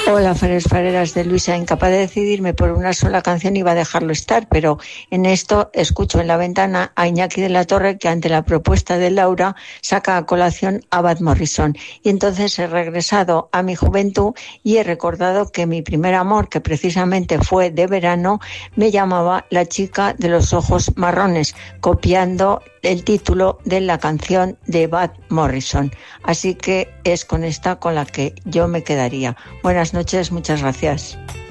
Hola, Fareras de Luisa. Incapaz de decidirme por una sola canción, iba a dejarlo estar, pero en esto escucho en la ventana a Iñaki de la Torre, que ante la propuesta de Laura saca a colación a Van Morrison. Y entonces he regresado a mi juventud y he recordado que mi primer amor, que precisamente fue de verano, me llamaba La chica de los ojos marrones, copiando el título de la canción de Van Morrison. Así que es con esta con la que yo me quedaría. Buenas noches, muchas gracias.